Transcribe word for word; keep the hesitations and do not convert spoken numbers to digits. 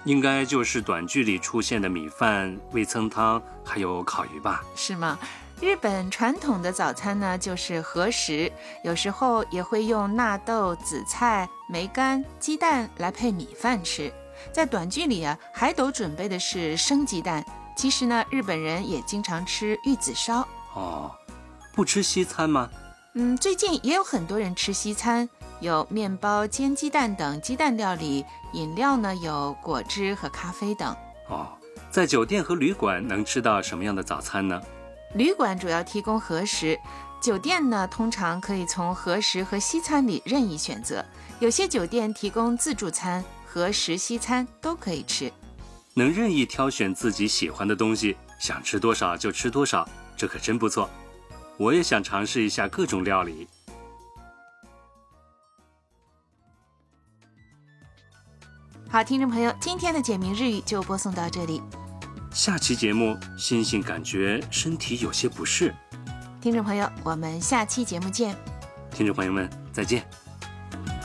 应该就是短剧里出现的米饭、味噌汤还有烤鱼吧？ 是吗？日本传统的早餐呢就是和食，有时候也会用纳豆、紫菜、梅干、鸡蛋来配米饭吃。在短剧里啊，海斗准备的是生鸡蛋。其实呢，日本人也经常吃玉子烧。 哦，不吃西餐吗？ 嗯，最近也有很多人吃西餐，有面包、煎鸡蛋等鸡蛋料理，饮料呢有果汁和咖啡等。 哦，在酒店和旅馆能吃到什么样的早餐呢？ 旅馆主要提供和食，酒店呢通常可以从和食和西餐里任意选择。有些酒店提供自助餐，和食西餐都可以吃。 能任意挑选自己喜欢的东西，想吃多少就吃多少，这可真不错。我也想尝试一下各种料理。 好，听众朋友，今天的简明日语就播送到这里。 下期节目，星星感觉身体有些不适。 听众朋友，我们下期节目见。 听众朋友们，再见。